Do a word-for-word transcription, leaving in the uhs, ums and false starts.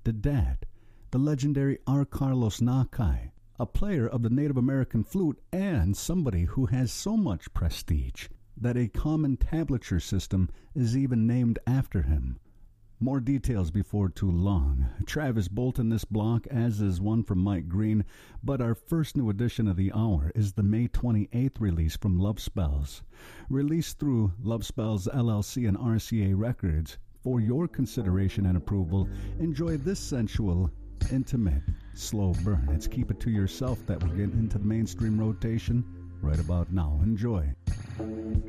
the dad, the legendary R. Carlos Nakai, a player of the Native American flute and somebody who has so much prestige that a common tablature system is even named after him. More details before too long. Travis Bolton this block, as is one from Mike Green, but our first new edition of the hour is the May twenty-eighth release from Love Spells. Released through Love Spells L L C and R C A Records. For your consideration and approval, enjoy this sensual, intimate, slow burn. It's Keep It To Yourself that will get into the mainstream rotation right about now. Enjoy.